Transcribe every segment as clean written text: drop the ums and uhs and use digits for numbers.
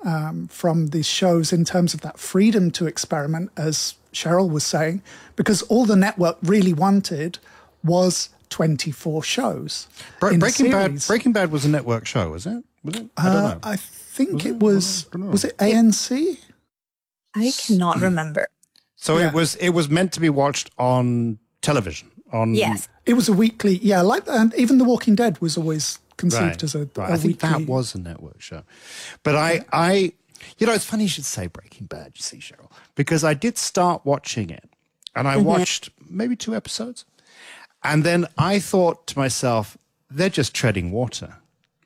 from these shows in terms of that freedom to experiment, as Cheryl was saying, because all the network really wanted was 24 shows. Breaking Bad was a network show, was it? I don't know. I think it was. Was it ANC? I cannot remember. So it was meant to be watched on television. Yes, it was a weekly. Yeah, like that. And even The Walking Dead was always conceived as a I think weekly. that was a network show. But I it's funny you should say Breaking Bad, you see, Cheryl, because I did start watching it, and I watched maybe 2 episodes, and then I thought to myself, they're just treading water.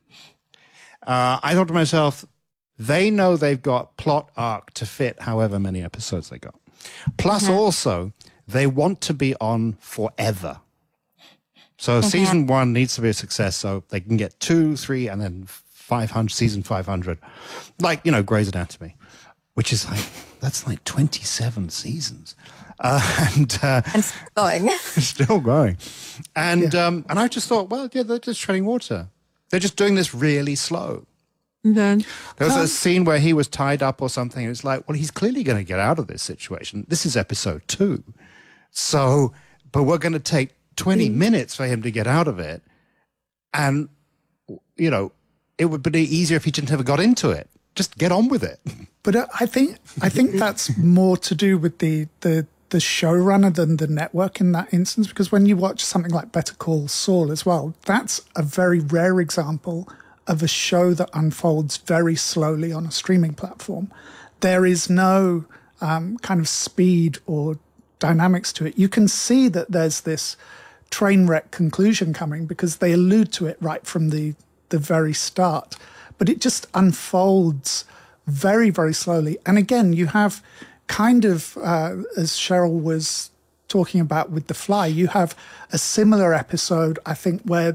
I thought to myself, they know they've got plot arc to fit however many episodes they got. Plus also, they want to be on forever. So season 1 needs to be a success so they can get 2, 3, and then 500, season 500. Like, Grey's Anatomy, which is that's 27 seasons. And still going. Still going. And I just thought, well, yeah, they're just treading water. They're just doing this really slow. Mm-hmm. There was a scene where he was tied up or something. It's like, well, he's clearly going to get out of this situation. This is episode 2. So, but we're going to take 20 minutes for him to get out of it. And, it would be easier if he just never got into it. Just get on with it. But I think that's more to do with the showrunner than the network in that instance, because when you watch something like Better Call Saul as well, that's a very rare example of a show that unfolds very slowly on a streaming platform. There is no kind of speed or dynamics to it. You can see that there's this train wreck conclusion coming because they allude to it right from the very start. But it just unfolds very, very slowly. And again, you have kind of, as Cheryl was talking about with The Fly, you have a similar episode, I think, where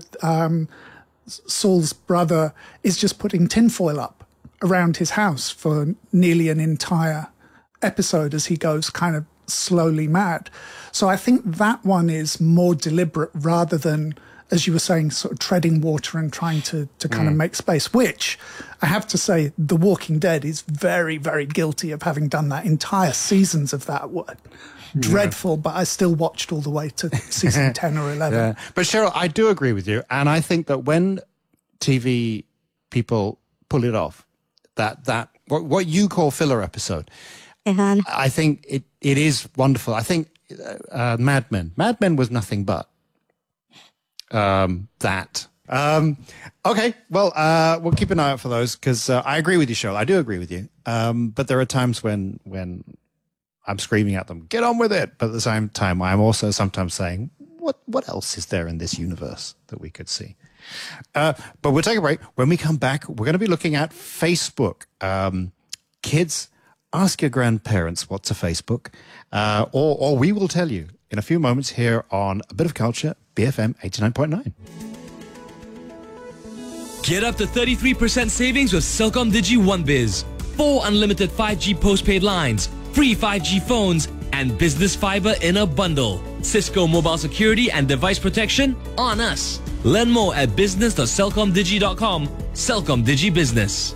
Saul's brother is just putting tinfoil up around his house for nearly an entire episode as he goes kind of slowly mad. So I think that one is more deliberate rather than, as you were saying, sort of treading water and trying to kind of make space, which I have to say The Walking Dead is very, very guilty of having done that. Entire seasons of that were dreadful, but I still watched all the way to season 10 or 11. Yeah. But Cheryl, I do agree with you. And I think that when TV people pull it off, that what you call filler episode, I think it is wonderful. I think Mad Men was nothing but that. Okay, well, we'll keep an eye out for those because I agree with you, Cheryl. I do agree with you. But there are times when I'm screaming at them, get on with it. But at the same time, I'm also sometimes saying, what else is there in this universe that we could see? But we'll take a break. When we come back, we're going to be looking at Facebook. Kids, ask your grandparents what's a Facebook, or we will tell you in a few moments here on A Bit of Culture, BFM 89.9. Get up to 33% savings with Celcom Digi OneBiz. 4 unlimited 5G postpaid lines, free 5G phones, and business fiber in a bundle. Cisco mobile security and device protection on us. Learn more at business.celcomdigi.com. Celcom Digi Business.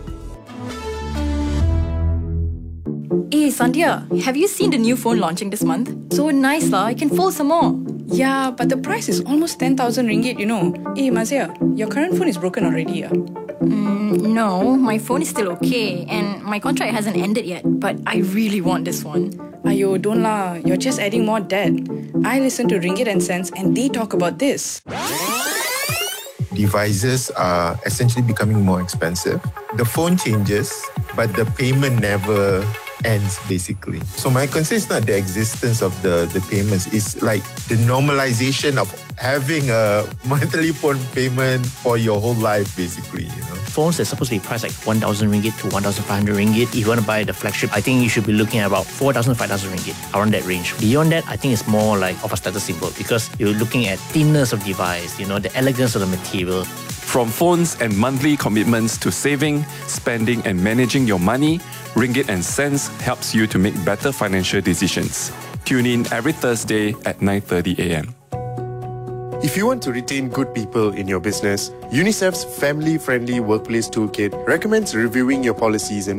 Hey Sandhya, have you seen the new phone launching this month? So nice lah, I can fold some more. Yeah, but the price is almost 10,000 ringgit, you know. Hey Mazia, your current phone is broken already, yeah? No, my phone is still okay and my contract hasn't ended yet, but I really want this one. Ayo, don't lah, you're just adding more debt. I listen to Ringgit and Cents and they talk about this. Devices are essentially becoming more expensive. The phone changes, but the payment never ends, basically. So my concern is not the existence of the payments. It's like the normalization of having a monthly phone payment for your whole life, basically, you know. Phones are supposed to be priced like 1,000 ringgit to 1,500 ringgit. If you want to buy the flagship, I think you should be looking at about 4,000, 5,000 ringgit, around that range. Beyond that, I think it's more like of a status symbol because you're looking at thinness of device, you know, the elegance of the material. From phones and monthly commitments to saving, spending and managing your money, Ringgit and Cents helps you to make better financial decisions. Tune in every Thursday at 9:30 a.m. If you want to retain good people in your business, UNICEF's family-friendly workplace toolkit recommends reviewing your policies and